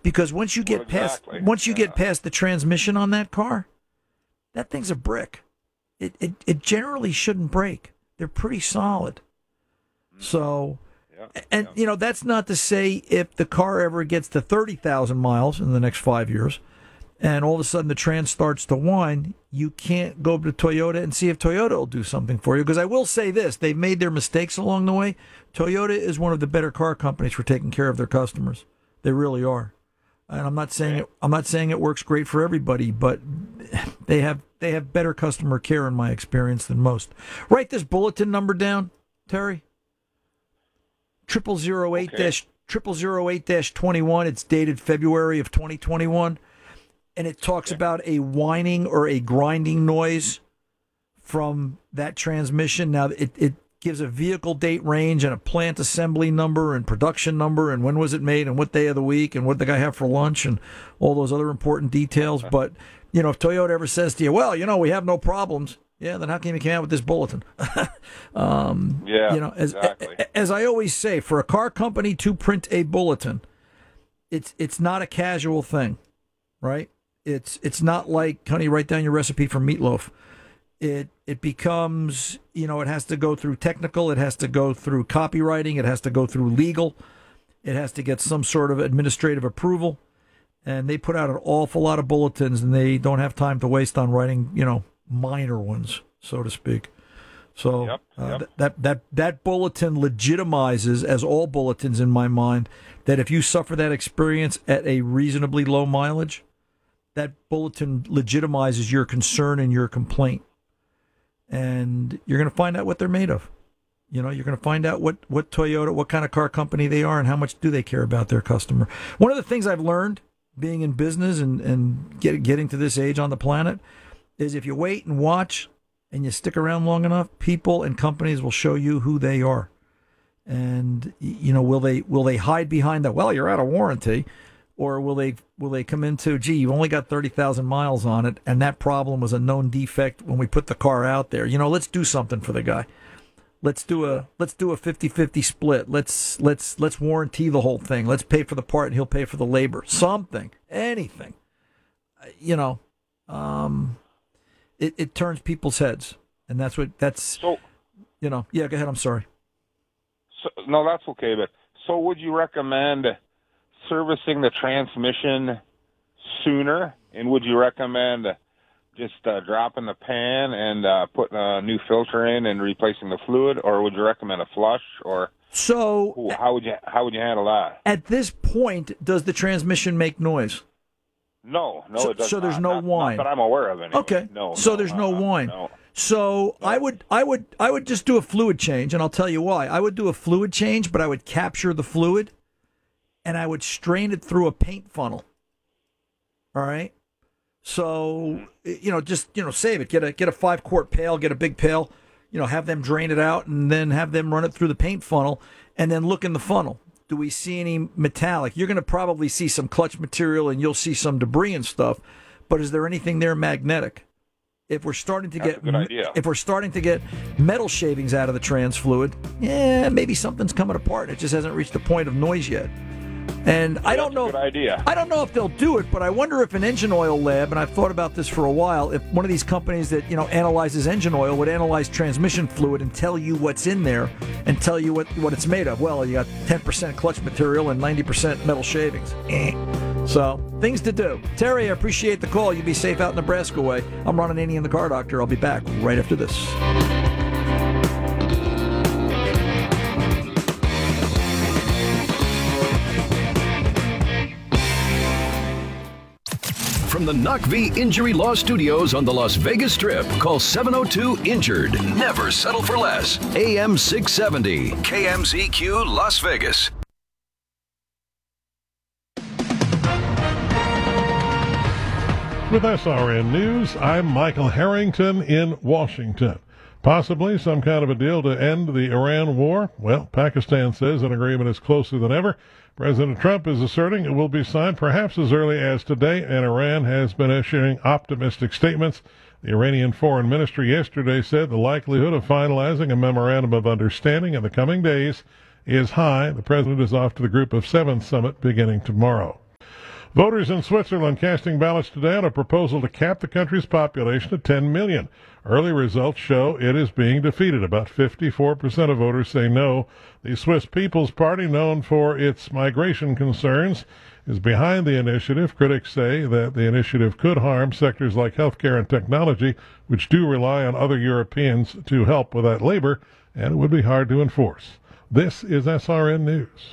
Because once you get past the transmission on that car, that thing's a brick. It generally shouldn't break. They're pretty solid. So, that's not to say if the car ever gets to 30,000 miles in the next 5 years, and all of a sudden the trans starts to whine, you can't go to Toyota and see if Toyota will do something for you. Because I will say this, they've made their mistakes along the way. Toyota is one of the better car companies for taking care of their customers. They really are. And I'm not saying it works great for everybody, but they have better customer care in my experience than most. Write this bulletin number down, Terry. 0008-21. It's dated February of 2021, and it talks about a whining or a grinding noise from that transmission. Now it gives a vehicle date range and a plant assembly number and production number and when was it made and what day of the week and what the guy have for lunch and all those other important details. But, if Toyota ever says to you, well, we have no problems, then how come you came out with this bulletin? Exactly. As I always say, for a car company to print a bulletin, it's not a casual thing, right? It's not like, honey, write down your recipe for meatloaf. It becomes, it has to go through technical, it has to go through copywriting, it has to go through legal, it has to get some sort of administrative approval, and they put out an awful lot of bulletins, and they don't have time to waste on writing, minor ones, so to speak. So that bulletin legitimizes, as all bulletins in my mind, that if you suffer that experience at a reasonably low mileage, that bulletin legitimizes your concern and your complaint. And you're going to find out what they're made of. You're going to find out what Toyota, what kind of car company they are, and how much do they care about their customer. One of the things I've learned being in business and getting to this age on the planet is if you wait and watch and you stick around long enough, people and companies will show you who they are. And will they hide behind that? Well, you're out of warranty. Or will they come into, you've only got 30,000 miles on it, and that problem was a known defect when we put the car out there. Let's do something for the guy. Let's do a 50-50 split. Let's warranty the whole thing. Let's pay for the part and he'll pay for the labor. Something, anything. It turns people's heads, and that's. So, go ahead. I'm sorry. So, no, that's okay. But so, would you recommend servicing the transmission sooner, and would you recommend just dropping the pan and putting a new filter in and replacing the fluid, or would you recommend a flush? Or how would you handle that? At this point, does the transmission make noise? No, it doesn't. So there's no whine. Not that I'm aware of. Anyway. Okay. There's no whine. No. So I would just do a fluid change, and I'll tell you why. I would do a fluid change, but I would capture the fluid, and I would strain it through a paint funnel. All right. So save it. Get a 5-quart pail. Get a big pail. Have them drain it out, and then have them run it through the paint funnel, and then look in the funnel. Do we see any metallic? You're going to probably see some clutch material, and you'll see some debris and stuff. But is there anything there magnetic? If we're starting to get metal shavings out of the trans fluid, maybe something's coming apart. It just hasn't reached the point of noise yet. And I don't know. Good idea. I don't know if they'll do it, but I wonder if an engine oil lab, and I've thought about this for a while, if one of these companies that analyzes engine oil would analyze transmission fluid and tell you what's in there and tell you what it's made of. Well, you got 10% clutch material and 90% metal shavings. So, things to do. Terry, I appreciate the call. You be safe out Nebraska way. I'm Ron Ananian, the Car Doctor. I'll be back right after this. From the Knock V Injury Law Studios on the Las Vegas Strip, call 702-INJURED. Never settle for less. AM 670, KMZQ Las Vegas. With SRN News, I'm Michael Harrington in Washington. Possibly some kind of a deal to end the Iran war? Well, Pakistan says an agreement is closer than ever. President Trump is asserting it will be signed perhaps as early as today, and Iran has been issuing optimistic statements. The Iranian Foreign Ministry yesterday said the likelihood of finalizing a memorandum of understanding in the coming days is high. The president is off to the Group of Seven summit beginning tomorrow. Voters in Switzerland casting ballots today on a proposal to cap the country's population at 10 million. Early results show it is being defeated. About 54% of voters say no. The Swiss People's Party, known for its migration concerns, is behind the initiative. Critics say that the initiative could harm sectors like healthcare and technology, which do rely on other Europeans to help with that labor, and it would be hard to enforce. This is SRN News.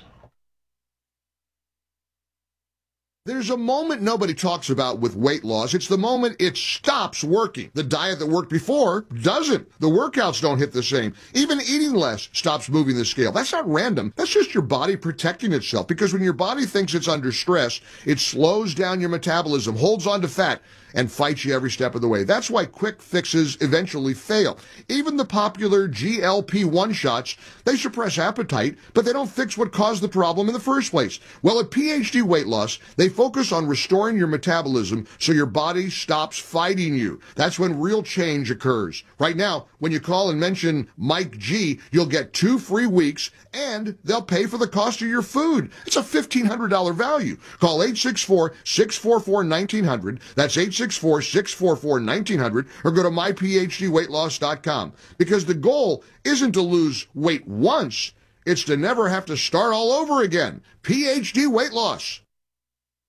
There's a moment nobody talks about with weight loss. It's the moment it stops working. The diet that worked before doesn't. The workouts don't hit the same. Even eating less stops moving the scale. That's not random. That's just your body protecting itself, because when your body thinks it's under stress, it slows down your metabolism, holds on to fat, and fights you every step of the way. That's why quick fixes eventually fail. Even the popular GLP-1 shots, they suppress appetite, but they don't fix what caused the problem in the first place. Well, at PhD Weight Loss, they focus on restoring your metabolism so your body stops fighting you. That's when real change occurs. Right now, when you call and mention Mike G, you'll get 2 free weeks, and they'll pay for the cost of your food. It's a $1,500 value. Call 864-644-1900. That's 864-644-1900, or go to myphdweightloss.com. Because the goal isn't to lose weight once, it's to never have to start all over again. PhD Weight Loss.